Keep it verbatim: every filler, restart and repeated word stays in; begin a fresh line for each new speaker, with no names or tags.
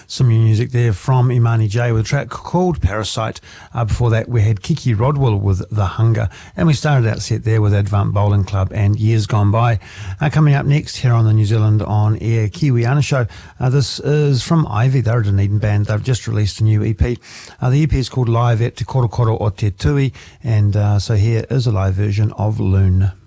Some new music there from Imani J with a track called Parasite. Uh, before that, we had Kiki Rodwell with The Hunger. And we started out set there with Advant Bowling Club and Years Gone By. Uh, coming up next here on the New Zealand On Air Kiwiana Show, uh, this is from Ivy. They're a Dunedin band. They've just released a new E P. Uh, the E P is called Live at Te Korokoro o Te Tui. And uh, so here is a live version of Loon.